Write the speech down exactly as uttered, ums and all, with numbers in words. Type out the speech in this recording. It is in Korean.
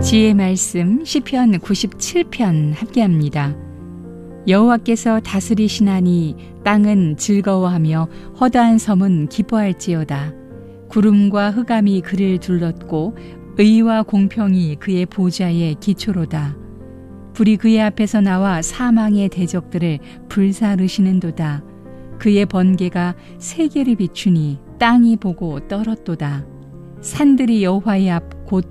지혜의 말씀 시편 구십칠 편 함께합니다. 여호와께서 다스리시나니 땅은 즐거워하며 허다한 섬은 기뻐할지어다. 구름과 흑암이 그를 둘렀고 의와 공평이 그의 보좌의 기초로다. 불이 그의 앞에서 나와 사망의 대적들을 불사르시는도다. 그의 번개가 세계를 비추니 땅이 보고 떨었도다. 산들이 여호와의 앞